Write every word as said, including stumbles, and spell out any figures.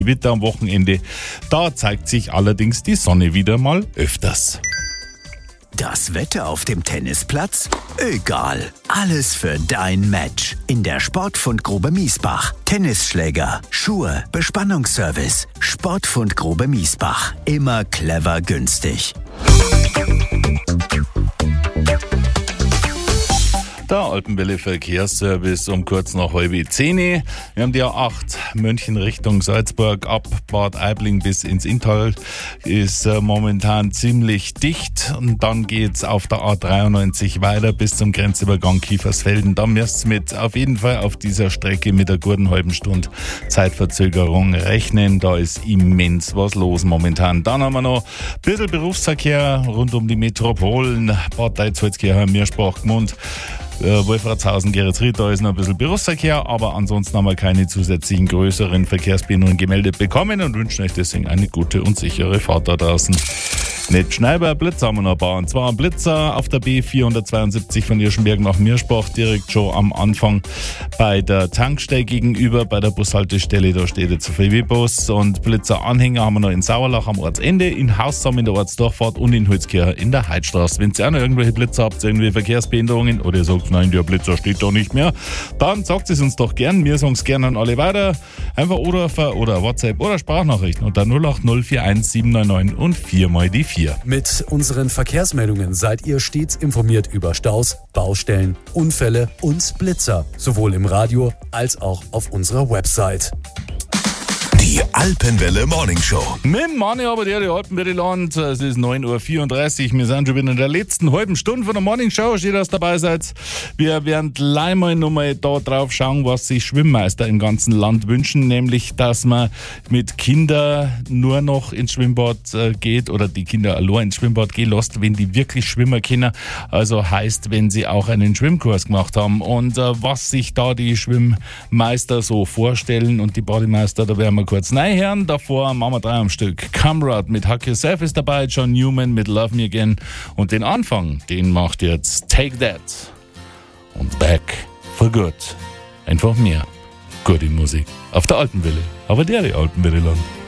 Gewitter am Wochenende. Da zeigt sich allerdings die Sonne wieder mal öfters. Das Wetter auf dem Tennisplatz? Egal. Alles für dein Match. In der Sportfund Grube Miesbach. Tennisschläger, Schuhe, Bespannungsservice. Sportfund Grube Miesbach. Immer clever günstig. Der Alpenwelle Verkehrsservice um kurz nach halb zehn. Wir haben die A acht München Richtung Salzburg ab Bad Aibling bis ins Inntal. Ist äh, momentan ziemlich dicht. Und dann geht's auf der A dreiundneunzig weiter bis zum Grenzübergang Kiefersfelden. Da müsst ihr mit auf jeden Fall auf dieser Strecke mit einer guten halben Stunde Zeitverzögerung rechnen. Da ist immens was los momentan. Dann haben wir noch ein bisschen Berufsverkehr rund um die Metropolen. Bad Deitz-Holzkirchen, Miersprach, Gmund. Äh, Wolfratshausen, Geretsried, da ist noch ein bisschen Berufsverkehr, aber ansonsten haben wir keine zusätzlichen größeren Verkehrsbehinderungen gemeldet bekommen und wünschen euch deswegen eine gute und sichere Fahrt da draußen. Nicht Schneiber, Blitzer haben wir noch ein paar. Und zwar ein Blitzer auf der B vierhundertzweiundsiebzig von Irschenberg nach Miersprach, direkt schon am Anfang bei der Tankstelle gegenüber, bei der Bushaltestelle, da steht jetzt ein V W-Bus. Und Blitzer-Anhänger haben wir noch in Sauerlach am Ortsende, in Haussam in der Ortsdurchfahrt und in Holzkirchen in der Heidstraße. Wenn ihr auch noch irgendwelche Blitzer habt, irgendwelche Verkehrsbehinderungen oder ihr sagt, nein, der Blitzer steht da nicht mehr, dann sagt es uns doch gern. Wir sagen es gerne an alle weiter. Einfach oder oder WhatsApp oder Sprachnachrichten unter null acht null vier eins sieben neun neun und vier mal die vier. Mit unseren Verkehrsmeldungen seid ihr stets informiert über Staus, Baustellen, Unfälle und Blitzer, sowohl im Radio als auch auf unserer Website. Die Alpenwelle Morning Show. Mit Mani aber der, der Alpenwelle Land. Es ist neun Uhr vierunddreißig. Wir sind schon wieder in der letzten halben Stunde von der Morning Show. Schön, dass ihr dabei seid. Wir werden gleich mal nochmal da drauf schauen, was sich Schwimmmeister im ganzen Land wünschen. Nämlich, dass man mit Kindern nur noch ins Schwimmbad geht oder die Kinder allein ins Schwimmbad gehen lässt, wenn die wirklich schwimmen können. Also heißt, wenn sie auch einen Schwimmkurs gemacht haben. Und äh, was sich da die Schwimmmeister so vorstellen und die Bodymeister, da werden wir kurz reinhören. Davor machen wir drei am Stück. Kamrad mit Hack Yourself ist dabei, John Newman mit Love Me Again und den Anfang, den macht jetzt Take That und Back for Good. Einfach mehr gute Musik auf der Alpenwelle. Aber der die Alpenwelle Land.